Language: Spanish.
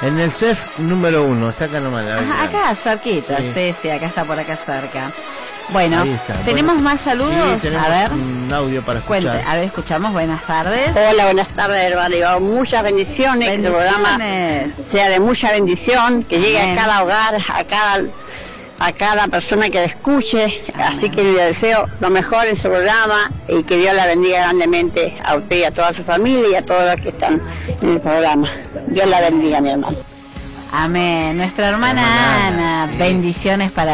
En el CEF número 1, está acá nomás. Acá, cerquita, sí, acá está por acá cerca. Bueno, ¿tenemos más saludos? Sí, tenemos a ver, un audio para escuchar. A ver, escuchamos. Buenas tardes. Hola, buenas tardes, hermano. Muchas bendiciones, que el programa sea de mucha bendición, que llegue a cada hogar, a cada persona que le escuche. Amén. Así que le deseo lo mejor en su programa y que Dios la bendiga grandemente a usted y a toda su familia y a todos los que están en el programa. Dios la bendiga, mi hermano. Amén. Nuestra hermana Ana, bendiciones para